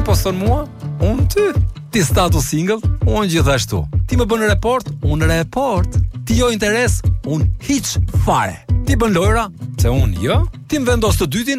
po thon mua? Unë ty. Ti status single, unë gjithashtu. Ti më bën report, unë report. Ti jo interes, unë hiç fare. Ti bën lojra, se unë jo. Ti më vendos të dytin,